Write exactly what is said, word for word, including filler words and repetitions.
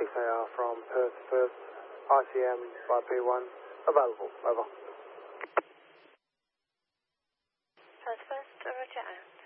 six A R from Perth First, I C M by P one, available, over. Perth First, roger out.